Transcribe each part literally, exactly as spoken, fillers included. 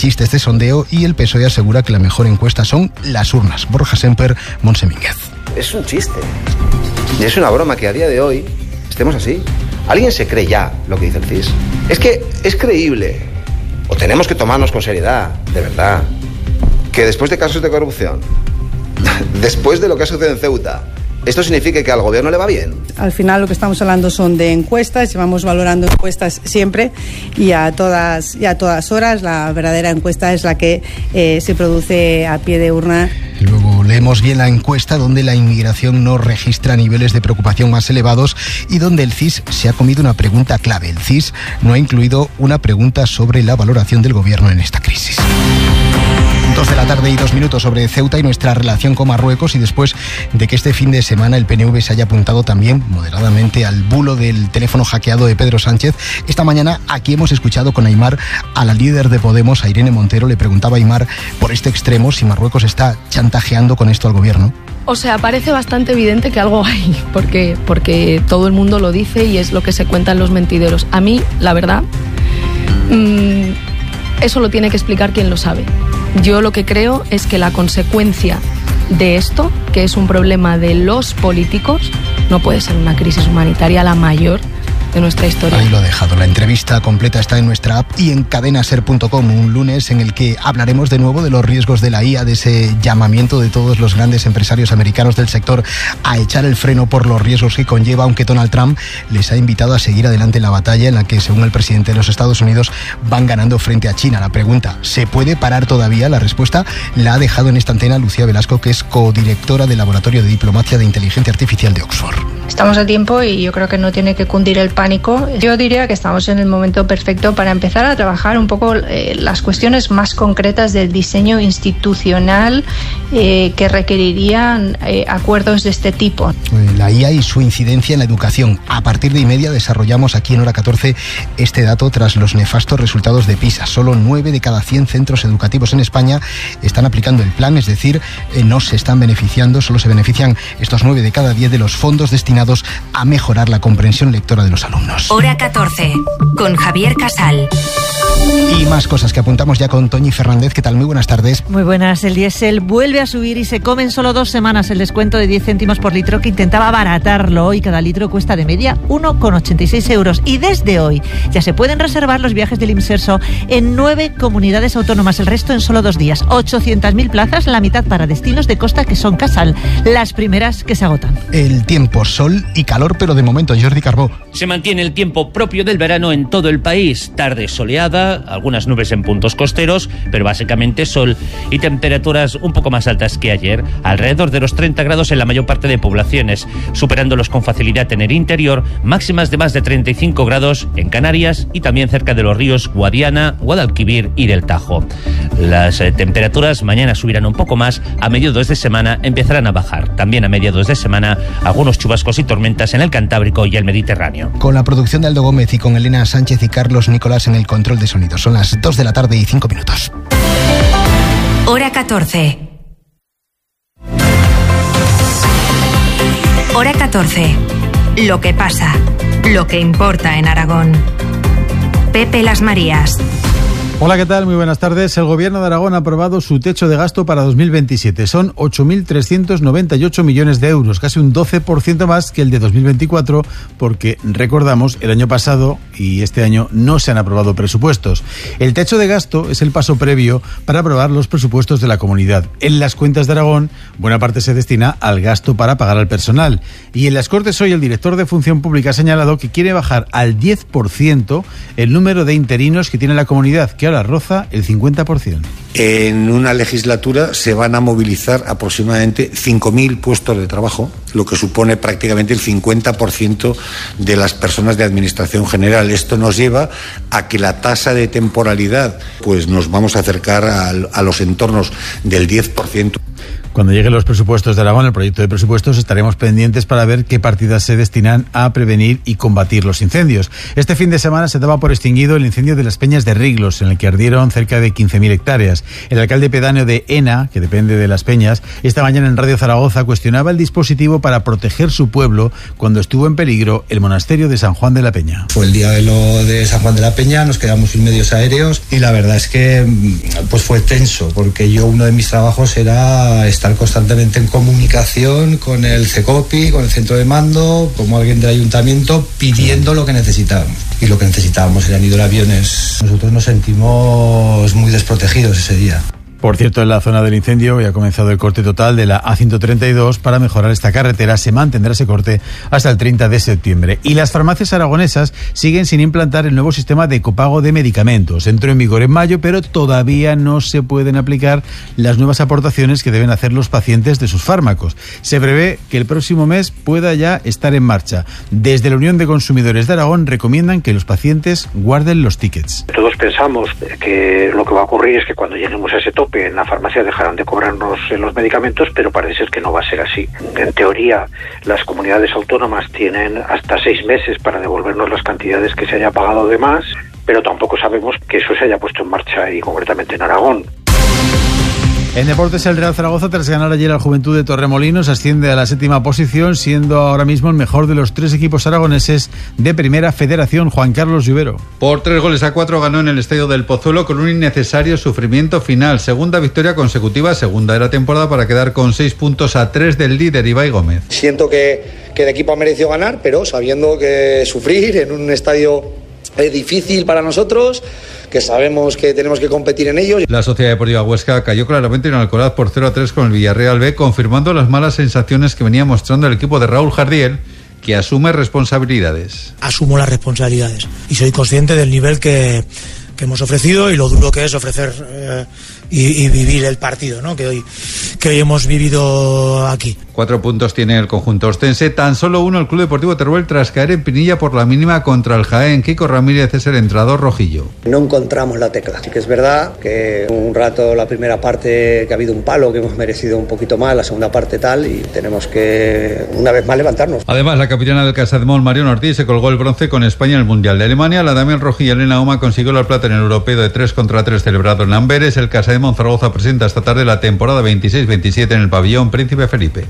chiste este sondeo y el P S O E asegura que la mejor encuesta son las urnas. Borja Semper, Montse Mínguez. Es un chiste. Y es una broma que a día de hoy estemos así. ¿Alguien se cree ya lo que dice el C I S? Es que es creíble, o tenemos que tomarnos con seriedad, de verdad, que después de casos de corrupción, después de lo que ha sucedido en Ceuta, ¿esto significa que al gobierno le va bien? Al final lo que estamos hablando son de encuestas, llevamos valorando encuestas siempre y a todas, y a todas horas. La verdadera encuesta es la que eh, se produce a pie de urna. Y luego leemos bien la encuesta donde la inmigración no registra niveles de preocupación más elevados y donde el C I S se ha comido una pregunta clave. El C I S no ha incluido una pregunta sobre la valoración del gobierno en esta crisis. Dos de la tarde y dos minutos sobre Ceuta y nuestra relación con Marruecos, y después de que este fin de semana el P N V se haya apuntado también moderadamente al bulo del teléfono hackeado de Pedro Sánchez, esta mañana aquí hemos escuchado con Aimar a la líder de Podemos, a Irene Montero. Le preguntaba a Aimar por este extremo si Marruecos está chantajeando con esto al gobierno. O sea, parece bastante evidente que algo hay, porque, porque todo el mundo lo dice y es lo que se cuenta en los mentideros. A mí, la verdad, mmm, eso lo tiene que explicar quien lo sabe. Yo lo que creo es que la consecuencia de esto, que es un problema de los políticos, no puede ser una crisis humanitaria la mayor de nuestra historia. Ahí lo he dejado. La entrevista completa está en nuestra app y en cadena ser punto com, un lunes en el que hablaremos de nuevo de los riesgos de la I A, de ese llamamiento de todos los grandes empresarios americanos del sector a echar el freno por los riesgos que conlleva, aunque Donald Trump les ha invitado a seguir adelante en la batalla en la que, según el presidente de los Estados Unidos, van ganando frente a China. La pregunta, ¿se puede parar todavía? La respuesta la ha dejado en esta antena Lucía Velasco, que es codirectora del Laboratorio de Diplomacia de Inteligencia Artificial de Oxford. Estamos a tiempo y yo creo que no tiene que cundir el pánico. Yo diría que estamos en el momento perfecto para empezar a trabajar un poco eh, las cuestiones más concretas del diseño institucional eh, que requerirían eh, acuerdos de este tipo. La I A y su incidencia en la educación. A partir de y media desarrollamos aquí en Hora catorce este dato tras los nefastos resultados de PISA. Solo nueve de cada cien centros educativos en España están aplicando el plan, es decir, eh, no se están beneficiando, solo se benefician estos nueve de cada diez de los fondos destinados a mejorar la comprensión lectora de los alumnos. Hora catorce, con Javier Casal. Y más cosas que apuntamos ya con Toñi Fernández. ¿Qué tal? Muy buenas tardes. Muy buenas. El diésel vuelve a subir y se come en solo dos semanas el descuento de diez céntimos por litro que intentaba abaratarlo. Hoy cada litro cuesta de media uno coma ochenta y seis euros. Y desde hoy ya se pueden reservar los viajes del Imserso en nueve comunidades autónomas. El resto en solo dos días. ochocientas mil plazas, la mitad para destinos de costa que son Casal. Las primeras que se agotan. El tiempo, sol y calor, pero de momento, Jordi Carbó. Se mantiene el tiempo propio del verano en todo el país. Tarde soleada, algunas nubes en puntos costeros, pero básicamente sol y temperaturas un poco más altas que ayer, alrededor de los treinta grados en la mayor parte de poblaciones, superándolos con facilidad en el interior, máximas de más de treinta y cinco grados en Canarias y también cerca de los ríos Guadiana, Guadalquivir y del Tajo. Las eh, temperaturas mañana subirán un poco más, a mediados de semana empezarán a bajar. También a mediados de semana algunos chubascos y tormentas en el Cantábrico y el Mediterráneo. Con la producción de Aldo Gómez y con Elena Sánchez y Carlos Nicolás en el control de sonido. Son las dos de la tarde y cinco minutos. Hora catorce. Hora catorce. Lo que pasa, lo que importa en Aragón. Pepe Las Marías. Hola, ¿qué tal? Muy buenas tardes. El Gobierno de Aragón ha aprobado su techo de gasto para dos mil veintisiete. Son ocho mil trescientos noventa y ocho millones de euros, casi un doce por ciento más que el de dos mil veinticuatro, porque, recordamos, el año pasado y este año no se han aprobado presupuestos. El techo de gasto es el paso previo para aprobar los presupuestos de la comunidad. En las cuentas de Aragón, buena parte se destina al gasto para pagar al personal. Y en las Cortes hoy el director de Función Pública ha señalado que quiere bajar al diez por ciento el número de interinos que tiene la comunidad, que ahora roza el cincuenta por ciento. En una legislatura se van a movilizar aproximadamente cinco mil puestos de trabajo, lo que supone prácticamente el cincuenta por ciento de las personas de administración general. Esto nos lleva a que la tasa de temporalidad, pues nos vamos a acercar a, a los entornos del diez por ciento. Cuando lleguen los presupuestos de Aragón, el proyecto de presupuestos, estaremos pendientes para ver qué partidas se destinan a prevenir y combatir los incendios. Este fin de semana se daba por extinguido el incendio de las Peñas de Riglos, en el que ardieron cerca de quince mil hectáreas. El alcalde pedáneo de Ena, que depende de las Peñas, esta mañana en Radio Zaragoza cuestionaba el dispositivo para proteger su pueblo cuando estuvo en peligro el monasterio de San Juan de la Peña. Fue el día de lo de San Juan de la Peña, nos quedamos sin medios aéreos y la verdad es que pues fue tenso, porque yo uno de mis trabajos era estar constantemente en comunicación con el CECOPI, con el centro de mando, como alguien del ayuntamiento, pidiendo lo que necesitábamos. Y lo que necesitábamos eran hidroaviones. Nosotros nos sentimos muy desprotegidos ese día. Por cierto, en la zona del incendio hoy ha comenzado el corte total de la A ciento treinta y dos para mejorar esta carretera. Se mantendrá ese corte hasta el treinta de septiembre. Y las farmacias aragonesas siguen sin implantar el nuevo sistema de copago de medicamentos. Entró en vigor en mayo, pero todavía no se pueden aplicar las nuevas aportaciones que deben hacer los pacientes de sus fármacos. Se prevé que el próximo mes pueda ya estar en marcha. Desde la Unión de Consumidores de Aragón recomiendan que los pacientes guarden los tickets. Todos pensamos que lo que va a ocurrir es que cuando lleguemos a ese tope en la farmacia dejarán de cobrarnos los medicamentos, pero parece ser que no va a ser así. En teoría, las comunidades autónomas tienen hasta seis meses para devolvernos las cantidades que se haya pagado de más, pero tampoco sabemos que eso se haya puesto en marcha y concretamente en Aragón. En deportes, el Real Zaragoza, tras ganar ayer al Juventud de Torremolinos, asciende a la séptima posición, siendo ahora mismo el mejor de los tres equipos aragoneses de Primera Federación. Juan Carlos Lluvero. Por tres goles a cuatro ganó en el Estadio del Pozuelo con un innecesario sufrimiento final. Segunda victoria consecutiva, segunda de la temporada, para quedar con seis puntos a tres del líder Ibai Gómez. Siento que, que el equipo ha merecido ganar, pero sabiendo que sufrir en un estadio es difícil para nosotros, que sabemos que tenemos que competir en ellos. La Sociedad Deportiva Huesca cayó claramente en Alcoraz por cero a tres con el Villarreal B, confirmando las malas sensaciones que venía mostrando el equipo de Raúl Jardiel, que asume responsabilidades. Asumo las responsabilidades y soy consciente del nivel que, que hemos ofrecido y lo duro que es ofrecer eh, y, y vivir el partido, ¿no? que hoy que hoy hemos vivido aquí. Cuatro puntos tiene el conjunto ostense, tan solo uno el Club Deportivo Teruel tras caer en Pinilla por la mínima contra el Jaén. Kiko Ramírez es el entrenador rojillo. No encontramos la tecla. Sí que es verdad que un rato la primera parte que ha habido un palo, que hemos merecido un poquito más, la segunda parte tal, y tenemos que una vez más levantarnos. Además, la capitana del Casademón, Marion Ortiz, se colgó el bronce con España en el Mundial de Alemania. La Damián Rojilla, Elena Oma, consiguió la plata en el europeo de tres contra tres celebrado en Amberes. El Casademón Zaragoza presenta esta tarde la temporada veintiséis veintisiete en el pabellón Príncipe Felipe.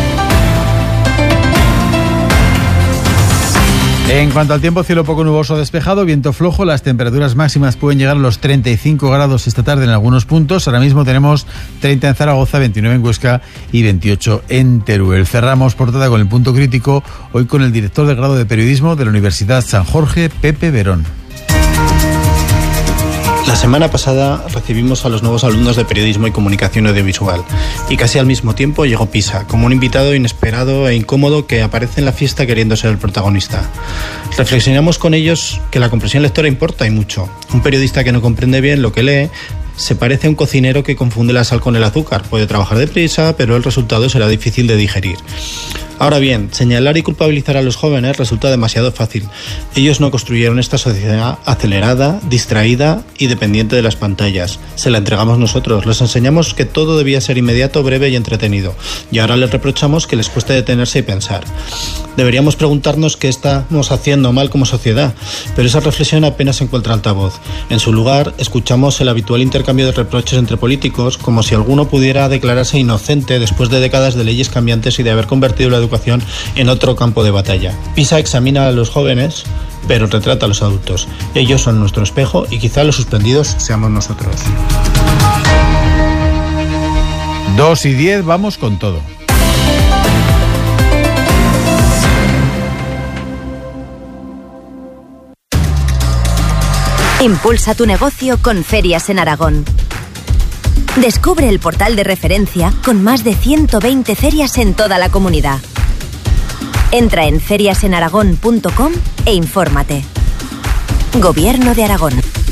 En cuanto al tiempo, cielo poco nuboso despejado, viento flojo, las temperaturas máximas pueden llegar a los treinta y cinco grados esta tarde en algunos puntos. Ahora mismo tenemos treinta en Zaragoza, veintinueve en Huesca y veintiocho en Teruel. Cerramos portada con el punto crítico, hoy con el director de grado de periodismo de la Universidad San Jorge, Pepe Verón. La semana pasada recibimos a los nuevos alumnos de Periodismo y Comunicación Audiovisual y casi al mismo tiempo llegó Pisa, como un invitado inesperado e incómodo que aparece en la fiesta queriendo ser el protagonista. Reflexionamos con ellos que la comprensión lectora importa y mucho. Un periodista que no comprende bien lo que lee se parece a un cocinero que confunde la sal con el azúcar. Puede trabajar deprisa, pero el resultado será difícil de digerir. Ahora bien, señalar y culpabilizar a los jóvenes resulta demasiado fácil. Ellos no construyeron esta sociedad acelerada, distraída y dependiente de las pantallas. Se la entregamos nosotros. Les enseñamos que todo debía ser inmediato, breve y entretenido. Y ahora les reprochamos que les cueste detenerse y pensar. Deberíamos preguntarnos qué estamos haciendo mal como sociedad, pero esa reflexión apenas encuentra altavoz. En su lugar, escuchamos el habitual intercambio de reproches entre políticos, como si alguno pudiera declararse inocente después de décadas de leyes cambiantes y de haber convertido la educación en otro campo de batalla. PISA examina a los jóvenes, pero retrata a los adultos. Ellos son nuestro espejo y quizá los suspendidos seamos nosotros. Dos y diez, vamos con todo. Impulsa tu negocio con Ferias en Aragón. Descubre el portal de referencia con más de ciento veinte ferias en toda la comunidad. Entra en ferias en aragón punto com e infórmate. Gobierno de Aragón.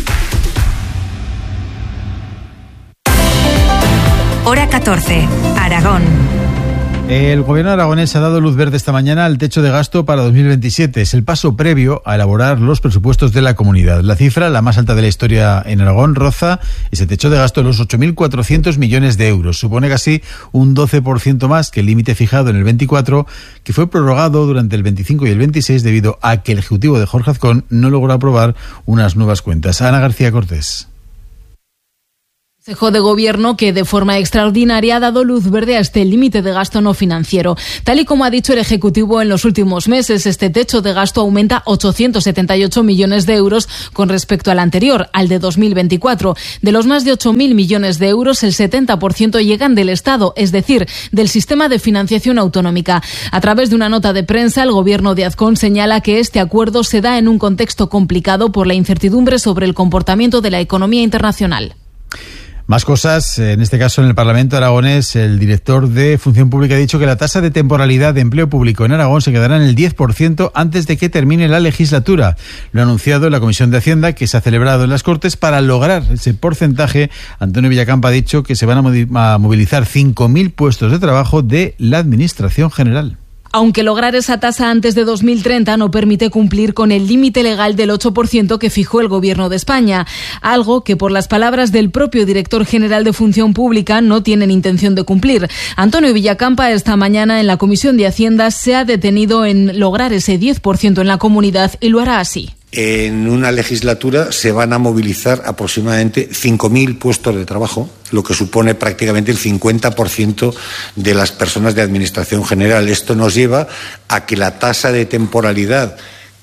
Hora catorce, Aragón. El gobierno aragonés ha dado luz verde esta mañana al techo de gasto para dos mil veintisiete. Es el paso previo a elaborar los presupuestos de la comunidad. La cifra, la más alta de la historia en Aragón, roza ese techo de gasto de los ocho mil cuatrocientos millones de euros. Supone casi un doce por ciento más que el límite fijado en el veinticuatro, que fue prorrogado durante el veinticinco y el veintiséis debido a que el ejecutivo de Jorge Azcón no logró aprobar unas nuevas cuentas. Ana García Cortés. Consejo de Gobierno que de forma extraordinaria ha dado luz verde a este límite de gasto no financiero. Tal y como ha dicho el Ejecutivo en los últimos meses, este techo de gasto aumenta ochocientos setenta y ocho millones de euros con respecto al anterior, al de dos mil veinticuatro. De los más de ocho mil millones de euros, el setenta por ciento llegan del Estado, es decir, del sistema de financiación autonómica. A través de una nota de prensa, el Gobierno de Azcón señala que este acuerdo se da en un contexto complicado por la incertidumbre sobre el comportamiento de la economía internacional. Más cosas, en este caso en el Parlamento aragonés, el director de Función Pública ha dicho que la tasa de temporalidad de empleo público en Aragón se quedará en el diez por ciento antes de que termine la legislatura. Lo ha anunciado en la Comisión de Hacienda, que se ha celebrado en las Cortes. Para lograr ese porcentaje, Antonio Villacampa ha dicho que se van a movilizar cinco mil puestos de trabajo de la Administración General. Aunque lograr esa tasa antes de dos mil treinta no permite cumplir con el límite legal del ocho por ciento que fijó el Gobierno de España, algo que, por las palabras del propio director general de Función Pública, no tienen intención de cumplir. Antonio Villacampa esta mañana en la Comisión de Hacienda se ha detenido en lograr ese diez por ciento en la comunidad y lo hará así. En una legislatura se van a movilizar aproximadamente cinco mil puestos de trabajo, lo que supone prácticamente el cincuenta por ciento de las personas de Administración General. Esto nos lleva a que la tasa de temporalidad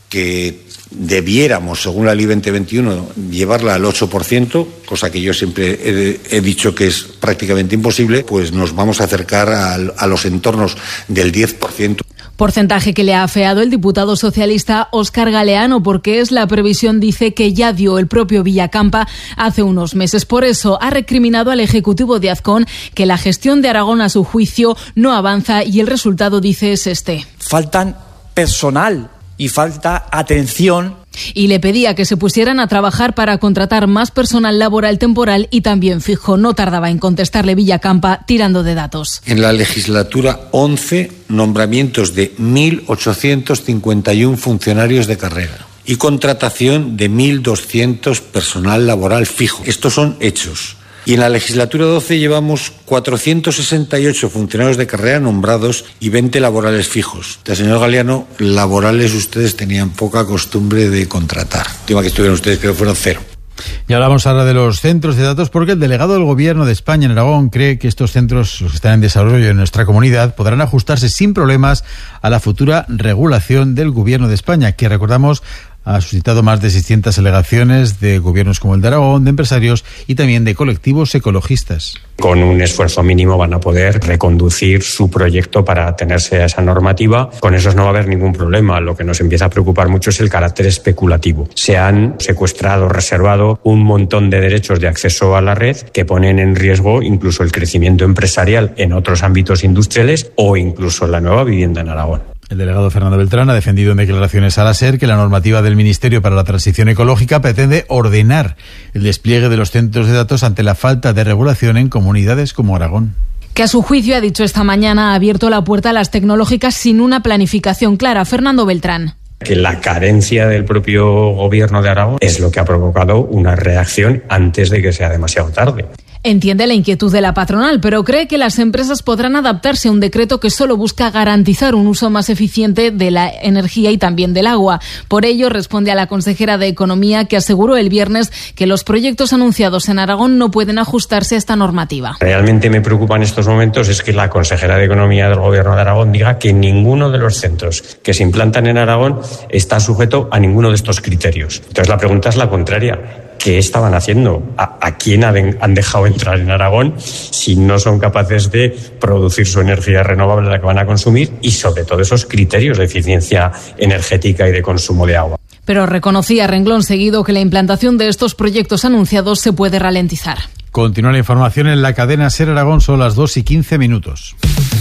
que debiéramos, según la Ley veinte veintiuno, llevarla al ocho por ciento, cosa que yo siempre he, he dicho que es prácticamente imposible, pues nos vamos a acercar a, a los entornos del diez por ciento. Porcentaje que le ha afeado el diputado socialista Óscar Galeano, porque es la previsión, dice, que ya dio el propio Villacampa hace unos meses. Por eso ha recriminado al Ejecutivo de Azcón que la gestión de Aragón, a su juicio, no avanza y el resultado, dice, es este. Faltan personal y falta atención. Y le pedía que se pusieran a trabajar para contratar más personal laboral temporal y también fijo. No tardaba en contestarle Villacampa tirando de datos. En la legislatura once, nombramientos de mil ochocientos cincuenta y uno funcionarios de carrera y contratación de mil doscientos personal laboral fijo. Estos son hechos. Y en la legislatura doce llevamos cuatrocientos sesenta y ocho funcionarios de carrera nombrados y veinte laborales fijos. El señor Galeano, laborales ustedes tenían poca costumbre de contratar. La última que estuvieron ustedes creo que fueron cero. Y hablamos ahora de los centros de datos, porque el delegado del Gobierno de España en Aragón cree que estos centros, los que están en desarrollo en nuestra comunidad, podrán ajustarse sin problemas a la futura regulación del Gobierno de España, que, recordamos, ha suscitado más de seiscientas alegaciones de gobiernos como el de Aragón, de empresarios y también de colectivos ecologistas. Con un esfuerzo mínimo van a poder reconducir su proyecto para atenerse a esa normativa. Con eso no va a haber ningún problema. Lo que nos empieza a preocupar mucho es el carácter especulativo. Se han secuestrado, reservado un montón de derechos de acceso a la red que ponen en riesgo incluso el crecimiento empresarial en otros ámbitos industriales o incluso la nueva vivienda en Aragón. El delegado Fernando Beltrán ha defendido en declaraciones a la SER que la normativa del Ministerio para la Transición Ecológica pretende ordenar el despliegue de los centros de datos ante la falta de regulación en comunidades como Aragón. Que a su juicio, ha dicho esta mañana, ha abierto la puerta a las tecnológicas sin una planificación clara. Fernando Beltrán. Que la carencia del propio Gobierno de Aragón es lo que ha provocado una reacción antes de que sea demasiado tarde. Entiende la inquietud de la patronal, pero cree que las empresas podrán adaptarse a un decreto que solo busca garantizar un uso más eficiente de la energía y también del agua. Por ello, responde a la consejera de Economía, que aseguró el viernes que los proyectos anunciados en Aragón no pueden ajustarse a esta normativa. Realmente me preocupa en estos momentos es que la consejera de Economía del Gobierno de Aragón diga que ninguno de los centros que se implantan en Aragón está sujeto a ninguno de estos criterios. Entonces la pregunta es la contraria. ¿Qué estaban haciendo? ¿A, a quién han dejado entrar en Aragón si no son capaces de producir su energía renovable, la que van a consumir, y sobre todo esos criterios de eficiencia energética y de consumo de agua? Pero reconocía renglón seguido que la implantación de estos proyectos anunciados se puede ralentizar. Continúa la información en la cadena SER Aragón, son las dos y quince minutos.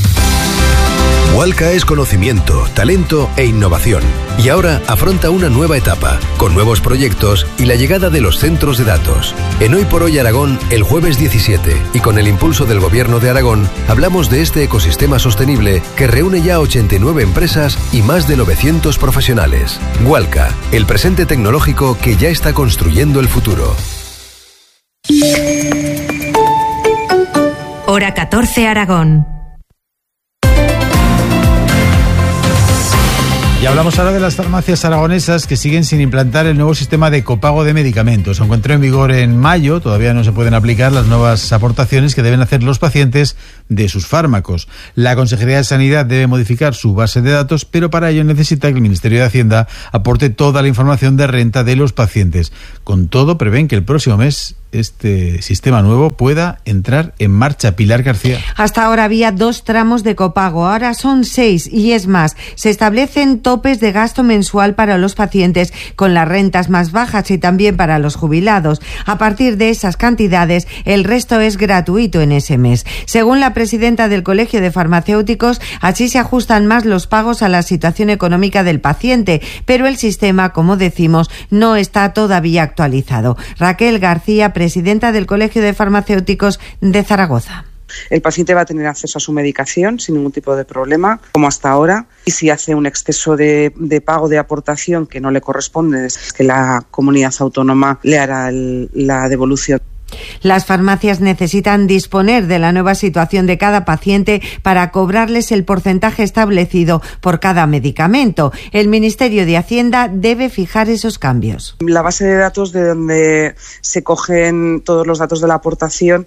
Walca es conocimiento, talento e innovación. Y ahora afronta una nueva etapa, con nuevos proyectos y la llegada de los centros de datos. En Hoy por Hoy Aragón, el jueves diecisiete, y con el impulso del Gobierno de Aragón, hablamos de este ecosistema sostenible que reúne ya ochenta y nueve empresas y más de novecientos profesionales. Walca, el presente tecnológico que ya está construyendo el futuro. Hora catorce Aragón. Y hablamos ahora de las farmacias aragonesas que siguen sin implantar el nuevo sistema de copago de medicamentos. Aunque entró en vigor en mayo, todavía no se pueden aplicar las nuevas aportaciones que deben hacer los pacientes de sus fármacos. La Consejería de Sanidad debe modificar su base de datos, pero para ello necesita que el Ministerio de Hacienda aporte toda la información de renta de los pacientes. Con todo, prevén que el próximo mes este sistema nuevo pueda entrar en marcha. Pilar García. Hasta ahora había dos tramos de copago, ahora son seis y es más, se establecen topes de gasto mensual para los pacientes con las rentas más bajas y también para los jubilados. A partir de esas cantidades, el resto es gratuito en ese mes. Según la presidenta del Colegio de Farmacéuticos, así se ajustan más los pagos a la situación económica del paciente, pero el sistema, como decimos, no está todavía actualizado. Raquel García, presidenta del Colegio de Farmacéuticos de Zaragoza. El paciente va a tener acceso a su medicación sin ningún tipo de problema, como hasta ahora, y si hace un exceso de, de pago de aportación que no le corresponde, es que la comunidad autónoma le hará el, la devolución. Las farmacias necesitan disponer de la nueva situación de cada paciente para cobrarles el porcentaje establecido por cada medicamento. El Ministerio de Hacienda debe fijar esos cambios. La base de datos de donde se cogen todos los datos de la aportación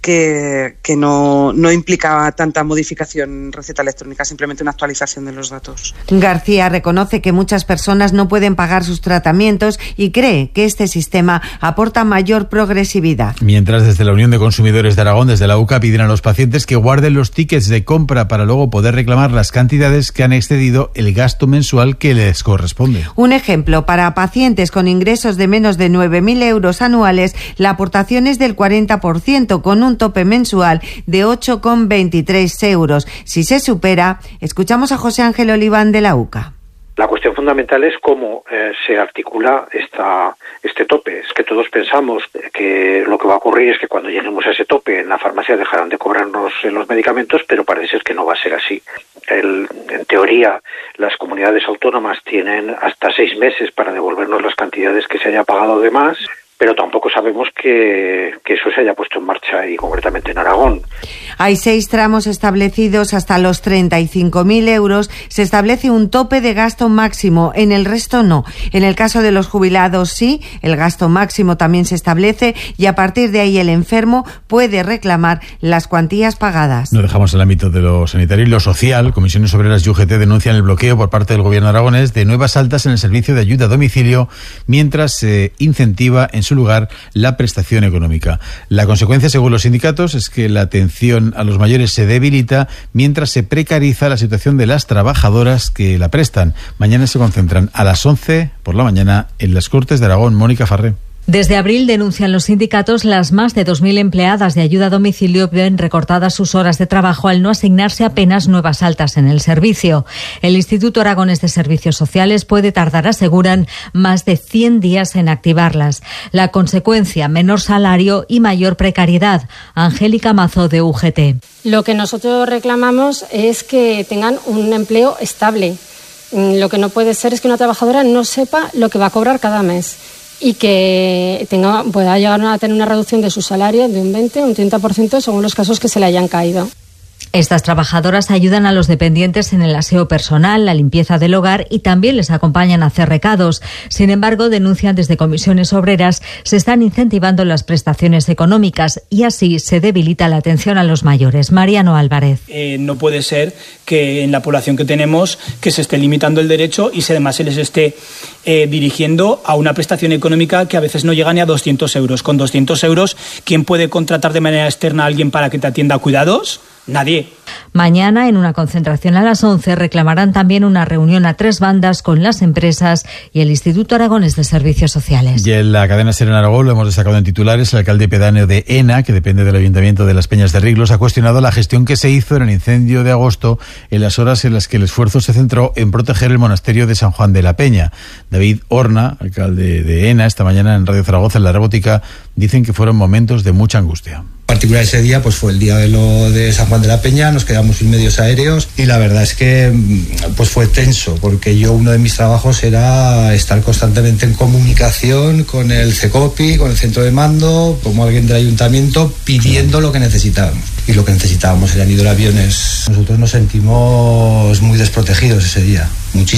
que, que no, no implica tanta modificación en receta electrónica, simplemente una actualización de los datos. García reconoce que muchas personas no pueden pagar sus tratamientos y cree que este sistema aporta mayor progresividad. Mientras, desde la Unión de Consumidores de Aragón, desde la U C A, piden a los pacientes que guarden los tickets de compra para luego poder reclamar las cantidades que han excedido el gasto mensual que les corresponde. Un ejemplo, para pacientes con ingresos de menos de nueve mil euros anuales, la aportación es del cuarenta por ciento, con un tope mensual de ocho coma veintitrés euros. Si se supera, escuchamos a José Ángel Oliván de la U C A. La cuestión fundamental es cómo eh, se articula esta, este tope. Es que todos pensamos que lo que va a ocurrir es que cuando lleguemos a ese tope en la farmacia dejarán de cobrarnos los medicamentos, pero parece ser que no va a ser así. El, en teoría, las comunidades autónomas tienen hasta seis meses para devolvernos las cantidades que se haya pagado de más, pero tampoco sabemos que, que eso se haya puesto en marcha y concretamente en Aragón. Hay seis tramos establecidos hasta los treinta y cinco mil euros. Se establece un tope de gasto máximo, en el resto no. En el caso de los jubilados sí, el gasto máximo también se establece y a partir de ahí el enfermo puede reclamar las cuantías pagadas. No dejamos el ámbito de lo sanitario y lo social. Comisiones Obreras y U G T denuncian el bloqueo por parte del gobierno aragonés de nuevas altas en el servicio de ayuda a domicilio mientras se incentiva en su lugar la prestación económica. La consecuencia, según los sindicatos, es que la atención a los mayores se debilita mientras se precariza la situación de las trabajadoras que la prestan. Mañana se concentran a las once por la mañana en las Cortes de Aragón. Mónica Farré. Desde abril denuncian los sindicatos las más de dos mil empleadas de ayuda a domicilio ven recortadas sus horas de trabajo al no asignarse apenas nuevas altas en el servicio. El Instituto Aragonés de Servicios Sociales puede tardar, aseguran, más de cien días en activarlas. La consecuencia, menor salario y mayor precariedad. Angélica Mazo, de U G T. Lo que nosotros reclamamos es que tengan un empleo estable. Lo que no puede ser es que una trabajadora no sepa lo que va a cobrar cada mes y que tenga, pueda llegar a tener una reducción de su salario de un veinte o un treinta por ciento según los casos que se le hayan caído. Estas trabajadoras ayudan a los dependientes en el aseo personal, la limpieza del hogar y también les acompañan a hacer recados. Sin embargo, denuncian desde comisiones obreras, se están incentivando las prestaciones económicas y así se debilita la atención a los mayores. Mariano Álvarez. Eh, no puede ser que en la población que tenemos que se esté limitando el derecho y se, además se les esté eh, dirigiendo a una prestación económica que a veces no llega ni a doscientos euros. Con doscientos euros, ¿quién puede contratar de manera externa a alguien para que te atienda a cuidados? Nadie. Mañana, en una concentración a las once, reclamarán también una reunión a tres bandas con las empresas y el Instituto Aragonés de Servicios Sociales. Y en la cadena SER en Aragón, lo hemos destacado en titulares, el alcalde pedáneo de Ena, que depende del Ayuntamiento de Las Peñas de Riglos, ha cuestionado la gestión que se hizo en el incendio de agosto, en las horas en las que el esfuerzo se centró en proteger el monasterio de San Juan de la Peña. David Horna, alcalde de Ena, esta mañana en Radio Zaragoza, en La Rebótica, dicen que fueron momentos de mucha angustia. En particular ese día pues fue el día de lo de San Juan de la Peña, nos quedamos sin medios aéreos y la verdad es que pues fue tenso, porque yo uno de mis trabajos era estar constantemente en comunicación con el CECOPI, con el centro de mando, como alguien del ayuntamiento, pidiendo lo que necesitábamos. Y lo que necesitábamos eran hidroaviones. Nosotros nos sentimos muy desprotegidos ese día, muchísimo.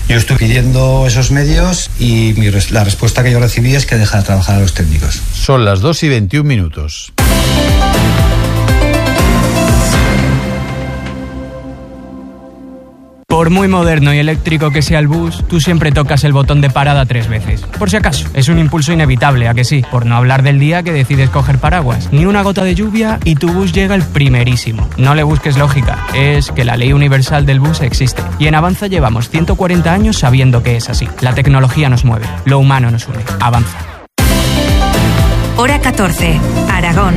Yo estoy pidiendo esos medios y mi res- la respuesta que yo recibí es que deja de trabajar a los técnicos. Son las dos y veintiún minutos. Por muy moderno y eléctrico que sea el bus, tú siempre tocas el botón de parada tres veces. Por si acaso, es un impulso inevitable, ¿a que sí? Por no hablar del día que decides coger paraguas. Ni una gota de lluvia y tu bus llega el primerísimo. No le busques lógica, es que la ley universal del bus existe. Y en Avanza llevamos ciento cuarenta años sabiendo que es así. La tecnología nos mueve, lo humano nos une. Avanza. Hora catorce, Aragón.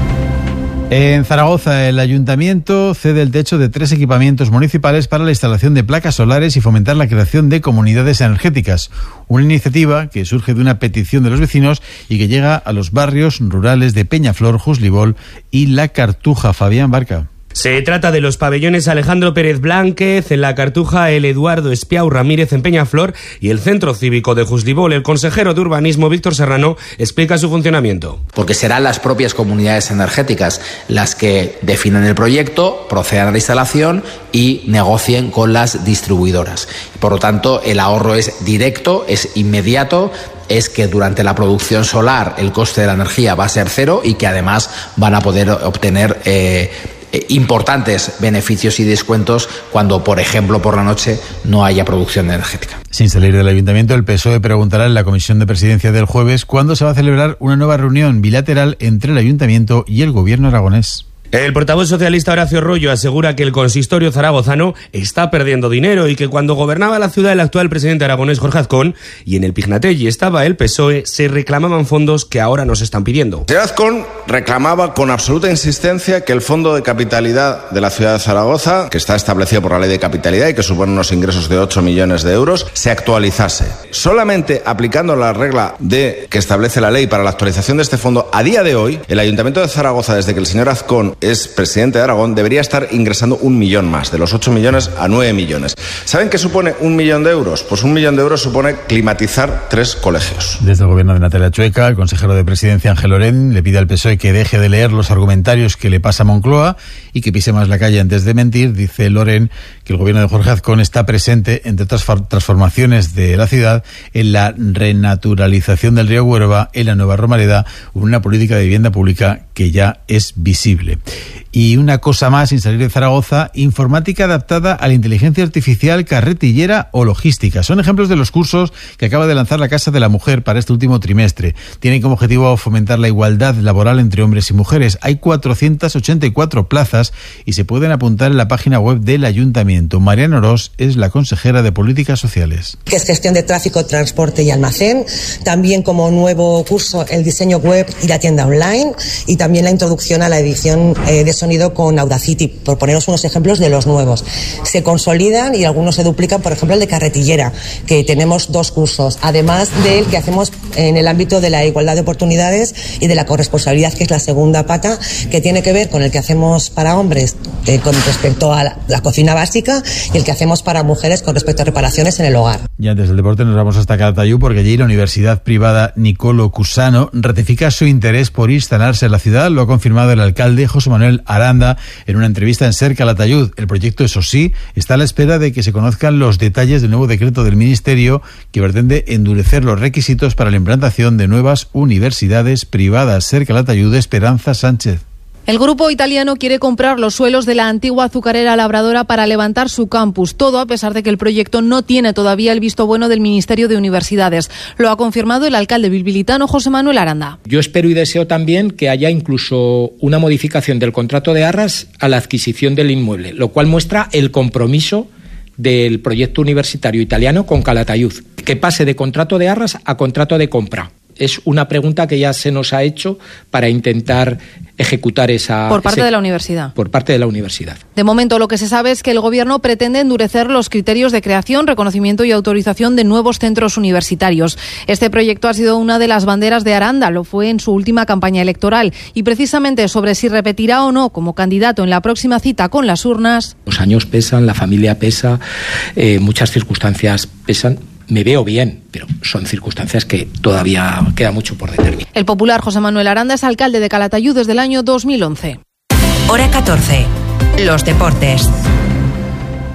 En Zaragoza, el ayuntamiento cede el techo de tres equipamientos municipales para la instalación de placas solares y fomentar la creación de comunidades energéticas. Una iniciativa que surge de una petición de los vecinos y que llega a los barrios rurales de Peñaflor, Juslibol y La Cartuja. Fabián Barca. Se trata de los pabellones Alejandro Pérez Blánquez en La Cartuja, el Eduardo Espiau Ramírez en Peñaflor y el Centro Cívico de Juslibol. El consejero de Urbanismo, Víctor Serrano, explica su funcionamiento. Porque serán las propias comunidades energéticas las que definen el proyecto, procedan a la instalación y negocien con las distribuidoras. Por lo tanto, el ahorro es directo, es inmediato. Es que durante la producción solar el coste de la energía va a ser cero y que además van a poder obtener eh, importantes beneficios y descuentos cuando, por ejemplo, por la noche no haya producción energética. Sin salir del ayuntamiento, el P S O E preguntará en la comisión de presidencia del jueves cuándo se va a celebrar una nueva reunión bilateral entre el ayuntamiento y el gobierno aragonés. El portavoz socialista Horacio Rollo asegura que el consistorio zaragozano está perdiendo dinero y que cuando gobernaba la ciudad el actual presidente aragonés Jorge Azcón y en el Pignatelli estaba el P S O E, se reclamaban fondos que ahora nos están pidiendo. El señor Azcón reclamaba con absoluta insistencia que el fondo de capitalidad de la ciudad de Zaragoza, que está establecido por la ley de capitalidad y que supone unos ingresos de ocho millones de euros, se actualizase. Solamente aplicando la regla de que establece la ley para la actualización de este fondo, a día de hoy, el Ayuntamiento de Zaragoza, desde que el señor Azcón es presidente de Aragón, debería estar ingresando un millón más, de los ocho millones a nueve millones. ¿Saben qué supone un millón de euros? Pues un millón de euros supone climatizar tres colegios. Desde el gobierno de Natalia Chueca, el consejero de presidencia Ángel Lorén le pide al P S O E que deje de leer los argumentarios que le pasa a Moncloa y que pise más la calle antes de mentir. Dice Lorén que el gobierno de Jorge Azcón está presente, entre otras transformaciones de la ciudad, en la renaturalización del río Huerva, en la Nueva Romareda, una política de vivienda pública que ya es visible. Y una cosa más, sin salir de Zaragoza, informática adaptada a la inteligencia artificial, carretillera o logística. Son ejemplos de los cursos que acaba de lanzar la Casa de la Mujer para este último trimestre. Tienen como objetivo fomentar la igualdad laboral entre hombres y mujeres. Hay cuatrocientas ochenta y cuatro plazas y se pueden apuntar en la página web del Ayuntamiento. Mariana Orós es la consejera de Políticas Sociales. Que es gestión de tráfico, transporte y almacén. También como nuevo curso el diseño web y la tienda online. Y también la introducción a la edición eh, de sonido con Audacity, por poneros unos ejemplos de los nuevos. Se consolidan y algunos se duplican, por ejemplo el de carretillera, que tenemos dos cursos, además del que hacemos en el ámbito de la igualdad de oportunidades y de la corresponsabilidad, que es la segunda pata, que tiene que ver con el que hacemos para hombres eh, con respecto a la, la cocina básica y el que hacemos para mujeres con respecto a reparaciones en el hogar. Y antes del deporte nos vamos hasta Calatayud, porque allí la Universidad Privada Nicolo Cusano ratifica su interés por instalarse en la ciudad. Lo ha confirmado el alcalde José Manuel Aranda en una entrevista en SER Calatayud. El proyecto, eso sí, está a la espera de que se conozcan los detalles del nuevo decreto del Ministerio que pretende endurecer los requisitos para la implantación de nuevas universidades privadas. SER Calatayud, Esperanza Sánchez. El grupo italiano quiere comprar los suelos de la antigua azucarera Labradora para levantar su campus, todo a pesar de que el proyecto no tiene todavía el visto bueno del Ministerio de Universidades. Lo ha confirmado el alcalde bilbilitano José Manuel Aranda. Yo espero y deseo también que haya incluso una modificación del contrato de arras a la adquisición del inmueble, lo cual muestra el compromiso del proyecto universitario italiano con Calatayud, que pase de contrato de arras a contrato de compra. Es una pregunta que ya se nos ha hecho para intentar ejecutar esa... Por parte ese, de la universidad. Por parte de la universidad. De momento, lo que se sabe es que el Gobierno pretende endurecer los criterios de creación, reconocimiento y autorización de nuevos centros universitarios. Este proyecto ha sido una de las banderas de Aranda, lo fue en su última campaña electoral. Y precisamente sobre si repetirá o no como candidato en la próxima cita con las urnas... Los años pesan, la familia pesa, eh, muchas circunstancias pesan. Me veo bien, pero son circunstancias que todavía queda mucho por determinar. El popular José Manuel Aranda es alcalde de Calatayud desde el año dos mil once. Hora catorce. Los deportes.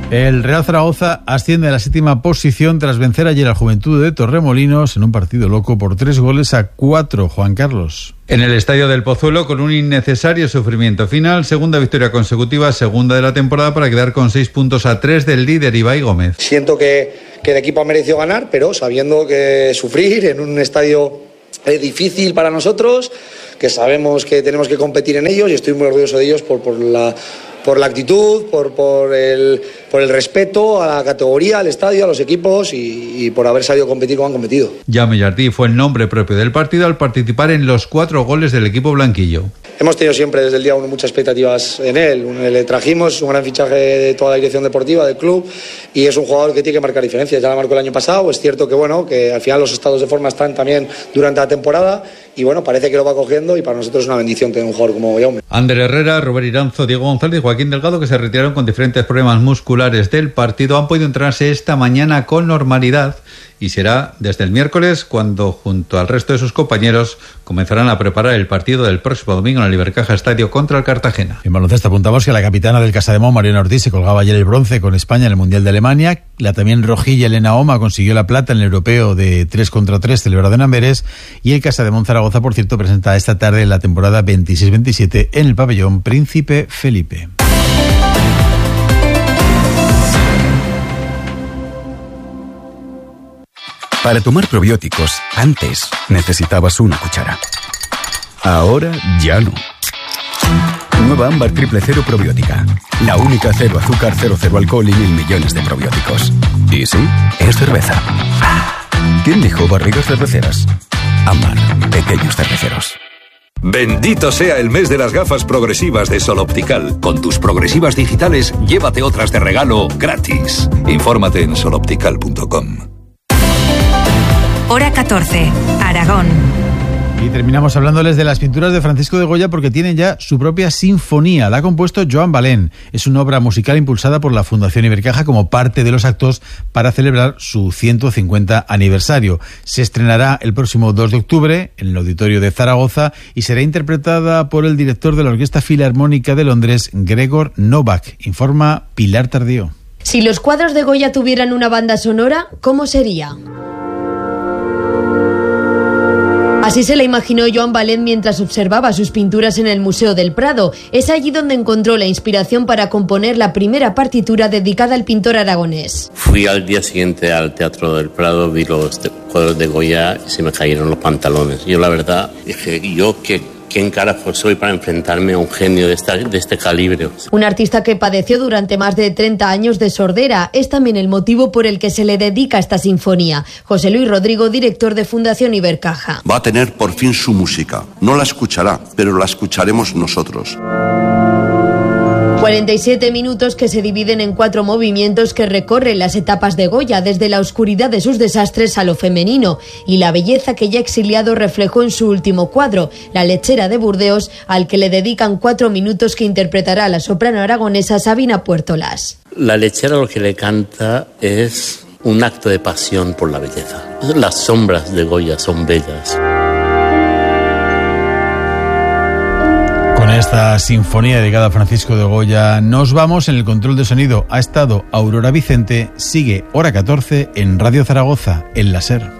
El Real Zaragoza asciende a la séptima posición tras vencer ayer al Juventud de Torremolinos en un partido loco por tres goles a cuatro. Juan Carlos. En el Estadio del Pozuelo, con un innecesario sufrimiento final, segunda victoria consecutiva, segunda de la temporada, para quedar con seis puntos a tres del líder Ibai Gómez. Siento que, que el equipo ha merecido ganar, pero sabiendo que sufrir en un estadio es difícil para nosotros, que sabemos que tenemos que competir en ellos y estoy muy orgulloso de ellos por, por la... por la actitud, por, por, el, por el respeto a la categoría, al estadio, a los equipos y, y por haber sabido competir como han competido. Jaume Jardí fue el nombre propio del partido al participar en los cuatro goles del equipo blanquillo. Hemos tenido siempre desde el día uno muchas expectativas en él. Le trajimos un gran fichaje de toda la dirección deportiva del club y es un jugador que tiene que marcar diferencias. Ya la marcó el año pasado. Es cierto que bueno que al final los estados de forma están también durante la temporada y bueno, parece que lo va cogiendo y para nosotros es una bendición tener un jugador como Jaume. Ander Herrera, Robert Iranzo, Diego González y Joaquín Delgado, que se retiraron con diferentes problemas musculares del partido, han podido entrenarse esta mañana con normalidad y será desde el miércoles cuando, junto al resto de sus compañeros, comenzarán a preparar el partido del próximo domingo en el Ibercaja Estadio contra el Cartagena. En baloncesto apuntamos que la capitana del Casademont, Mariona Ortiz, se colgaba ayer el bronce con España en el Mundial de Alemania. La también rojilla Elena Oma consiguió la plata en el europeo de tres contra tres celebrado en Amberes. Y el Casademont Zaragoza, por cierto, presenta esta tarde la temporada veintiséis veintisiete en el pabellón Príncipe Felipe. Para tomar probióticos, antes necesitabas una cuchara. Ahora ya no. Nueva Ámbar Triple Cero Probiótica. La única cero azúcar, cero, cero alcohol y mil millones de probióticos. Y sí, es cerveza. ¿Quién dijo barrigas cerveceras? Ámbar, pequeños cerveceros. Bendito sea el mes de las gafas progresivas de Sol Optical. Con tus progresivas digitales, llévate otras de regalo gratis. Infórmate en sol optical punto com. Hora catorce, Aragón. Y terminamos hablándoles de las pinturas de Francisco de Goya porque tienen ya su propia sinfonía. La ha compuesto Joan Balén. Es una obra musical impulsada por la Fundación Ibercaja como parte de los actos para celebrar su ciento cincuenta aniversario. Se estrenará el próximo dos de octubre en el Auditorio de Zaragoza y será interpretada por el director de la Orquesta Filarmónica de Londres, Gregor Novak. Informa Pilar Tardío. Si los cuadros de Goya tuvieran una banda sonora, ¿cómo sería? Así se la imaginó Joan Balén mientras observaba sus pinturas en el Museo del Prado. Es allí donde encontró la inspiración para componer la primera partitura dedicada al pintor aragonés. Fui al día siguiente al Teatro del Prado, vi los cuadros de Goya y se me cayeron los pantalones. Yo la verdad dije, yo que... ¿quién carajo soy para enfrentarme a un genio de, esta, de este calibre? Un artista que padeció durante más de treinta años de sordera. Es también el motivo por el que se le dedica esta sinfonía. José Luis Rodrigo, director de Fundación Ibercaja. Va a tener por fin su música. No la escuchará, pero la escucharemos nosotros. cuarenta y siete minutos que se dividen en cuatro movimientos que recorren las etapas de Goya, desde la oscuridad de sus desastres a lo femenino y la belleza que ya exiliado reflejó en su último cuadro, La lechera de Burdeos, al que le dedican cuatro minutos que interpretará la soprano aragonesa Sabina Puertolas. La lechera lo que le canta es un acto de pasión por la belleza. Las sombras de Goya son bellas. Con esta sinfonía dedicada a Francisco de Goya nos vamos. En el control de sonido ha estado Aurora Vicente. Sigue Hora catorce en Radio Zaragoza, en la SER.